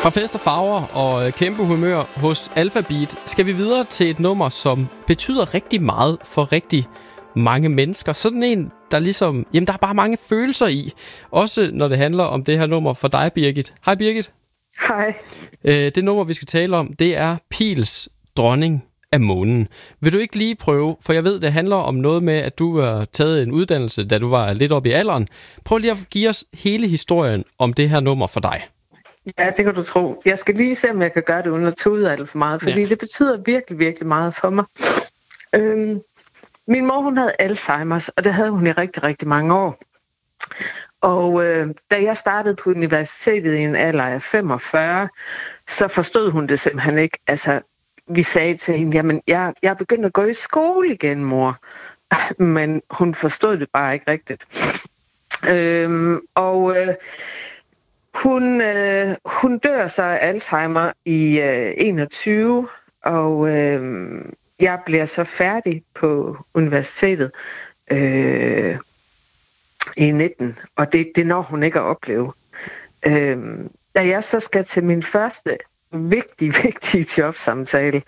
Fra fest og farver og kæmpe humør hos Alphabeat skal vi videre til et nummer, som betyder rigtig meget for rigtig mange mennesker. Sådan en, der ligesom... Jamen, der er bare mange følelser i. Også når det handler om det her nummer for dig, Birgit. Hej, Birgit. Hej. Det nummer, vi skal tale om, det er Piels Dronning af Månen. Vil du ikke lige prøve, for jeg ved, det handler om noget med, at du har taget en uddannelse, da du var lidt oppe i alderen. Prøv lige at give os hele historien om det her nummer for dig. Ja, det kan du tro. Jeg skal lige se, om jeg kan gøre det uden at tude af det for meget, fordi det betyder virkelig, virkelig meget for mig. Min mor, hun havde Alzheimer's, og det havde hun i rigtig, rigtig mange år. Og da jeg startede på universitetet i en alder af 45, så forstod hun det simpelthen ikke. Altså, vi sagde til hende, jamen, jeg er begyndt at gå i skole igen, mor. Men hun forstod det bare ikke rigtigt. Hun dør så af Alzheimer i 21, og jeg bliver så færdig på universitetet i 19, og det når hun ikke at opleve. Da jeg så skal til min første vigtige jobsamtale,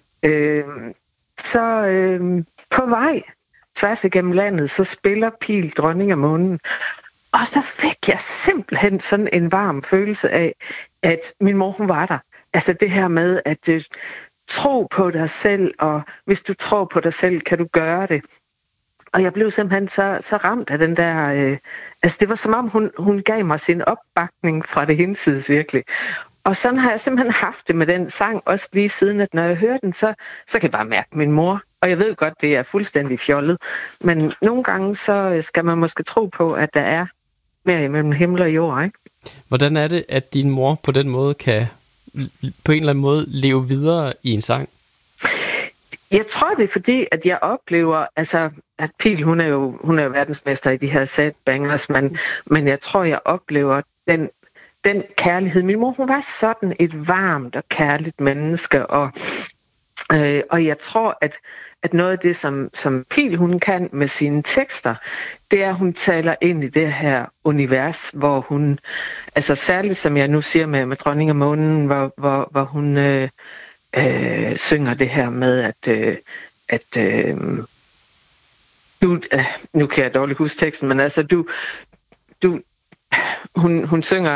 på vej tværs igennem landet, så spiller Piel Dronning af Månen. Og så fik jeg simpelthen sådan en varm følelse af, at min mor, hun var der. Altså det her med at tro på dig selv, og hvis du tror på dig selv, kan du gøre det. Og jeg blev simpelthen så ramt af den der... altså det var som om, hun gav mig sin opbakning fra det hinsides virkelig. Og sådan har jeg simpelthen haft det med den sang, også lige siden, at når jeg hører den, så kan jeg bare mærke min mor. Og jeg ved godt, det er fuldstændig fjollet. Men nogle gange, så skal man måske tro på, at der er mere imellem himmel og jord, ikke? Hvordan er det, at din mor på den måde kan på en eller anden måde leve videre i en sang? Jeg tror, det er fordi, at jeg oplever, altså, at Piel, hun er jo verdensmester i de her sad bangers, men jeg tror, jeg oplever den kærlighed. Min mor, hun var sådan et varmt og kærligt menneske, og jeg tror, at noget af det, som Piel, hun kan med sine tekster, det er, at hun taler ind i det her univers, hvor hun, altså særligt som jeg nu siger med Dronning af Månen, hvor hun synger det her med, at nu kan jeg dårligt huske teksten, men altså hun synger,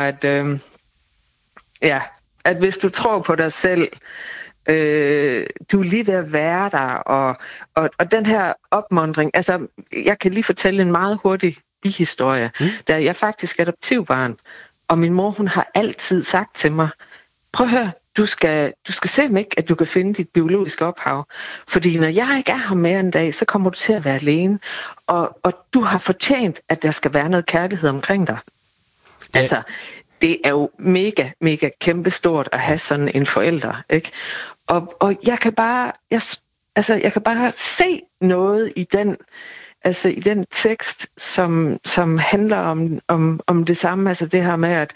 at hvis du tror på dig selv, du er lige ved at være der, og den her opmuntring, altså jeg kan lige fortælle en meget hurtig bihistorie, da jeg faktisk er adoptivbarn, og min mor, hun har altid sagt til mig, prøv at høre, du skal se mig ikke, at du kan finde dit biologiske ophav, fordi når jeg ikke er her mere en dag, så kommer du til at være alene, og du har fortjent, at der skal være noget kærlighed omkring dig. Ja. Altså, det er jo mega, mega kæmpestort at have sådan en forælder, ikke? Og jeg kan bare se noget i den tekst, som handler om det samme, altså det her med, at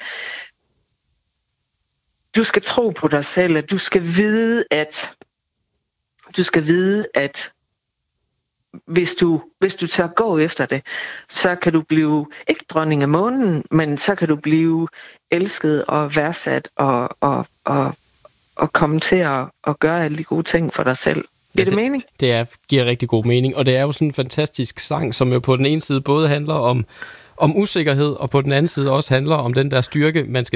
du skal tro på dig selv, at du skal vide, at hvis du tør gå efter det, så kan du blive ikke dronning af månen, men så kan du blive elsket og værdsat og komme til at gøre alle de gode ting for dig selv. Giver det mening? Det giver rigtig god mening, og det er jo sådan en fantastisk sang, som jo på den ene side både handler om usikkerhed, og på den anden side også handler om den der styrke, man skal